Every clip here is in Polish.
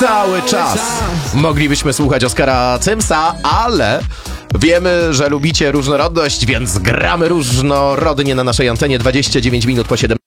cały czas moglibyśmy słuchać Oskara Tymsa, ale wiemy, że lubicie różnorodność, więc gramy różnorodnie na naszej antenie. 29 minut po 7.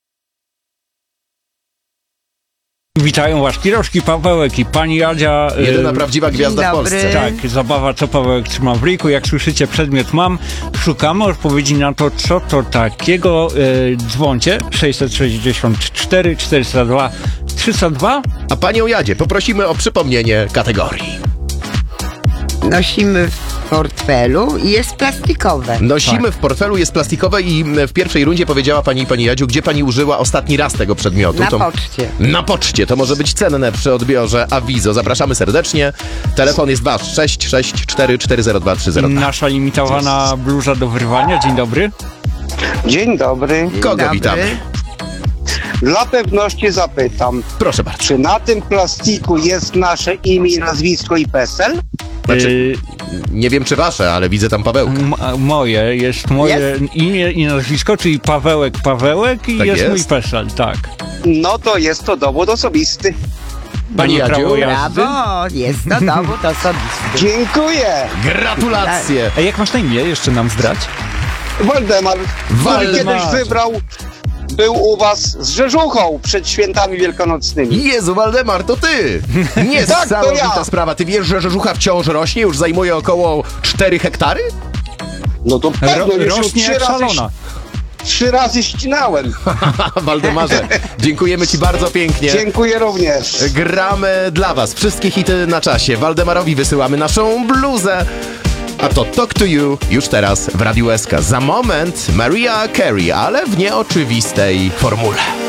Witają was Kiroszki, Pawełek i pani Jadzia. Jedyna prawdziwa gwiazda w Polsce. Tak, zabawa co Pawełek trzyma w ryjku. Jak słyszycie, przedmiot mam. Szukamy odpowiedzi na to, co to takiego. Dzwoncie 664 402 302. A panią Jadzie poprosimy o przypomnienie kategorii. Nosimy w portfelu i jest plastikowe. Nosimy w portfelu, jest plastikowe i w pierwszej rundzie powiedziała pani Jadziu, gdzie pani użyła ostatni raz tego przedmiotu. Na poczcie. Na poczcie. To może być cenne przy odbiorze awizo. Zapraszamy serdecznie. Telefon jest wasz 664 402 302. Nasza limitowana bluza do wyrwania. Dzień dobry. Dzień dobry. Kogo witamy? Dla pewności zapytam, Proszę bardzo. czy na tym plastiku jest nasze imię, nazwisko i PESEL? Znaczy, nie wiem czy wasze, ale widzę tam Pawełka. Moje imię i nazwisko, czyli Pawełek i Tak jest mój jest? PESEL, tak. No to jest to dowód osobisty. Pani Jadziu, prawo jazdy. Brawo, jest to dowód osobisty. Dziękuję. gratulacje. A jak masz na imię? Jeszcze nam zdrać. Waldemar, który Waldemar. kiedyś był u was z Rzeżuchą przed świętami wielkanocnymi. Jezu, Waldemar, to ty! Tak, to Niesamowita ja. sprawa. Ty wiesz, że Rzeżucha wciąż rośnie? Już zajmuje około 4 hektary? No to pewno już Rośnie jak szalona. 3 razy ścinałem. Waldemarze, dziękujemy ci bardzo pięknie. Dziękuję również. Gramy dla was. Wszystkie hity na czasie. Waldemarowi wysyłamy naszą bluzę. A to Talk to You już teraz w Radiu SK. Za moment Mariah Carey, ale w nieoczywistej formule.